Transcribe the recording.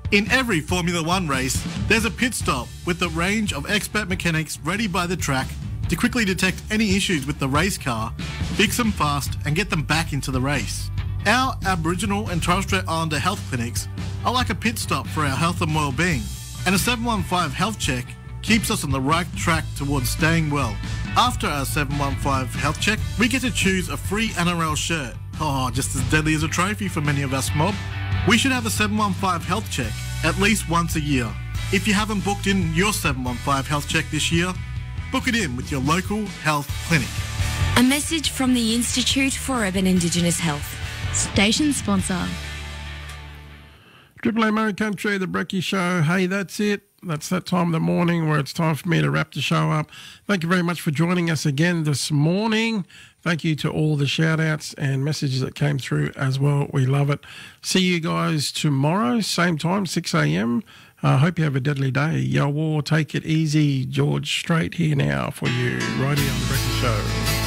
In every Formula One race, there's a pit stop with a range of expert mechanics ready by the track to quickly detect any issues with the race car, fix them fast and get them back into the race. Our Aboriginal and Torres Strait Islander health clinics are like a pit stop for our health and well-being, and a 715 health check keeps us on the right track towards staying well. After our 715 health check, we get to choose a free NRL shirt. Oh, just as deadly as a trophy for many of us mob. We should have a 715 health check at least once a year. If you haven't booked in your 715 health check this year, book it in with your local health clinic. A message from the Institute for Urban Indigenous Health. Station sponsor. Triple A Murray Country, the Brekkie Show. Hey, that's it. That's that time of the morning where it's time for me to wrap the show up. Thank you very much for joining us again this morning. Thank you to all the shout-outs and messages that came through as well. We love it. See you guys tomorrow, same time, 6 a.m. Hope you have a deadly day. Yo, war, take it easy. George Strait here now for you, righty on the Brekkie Show.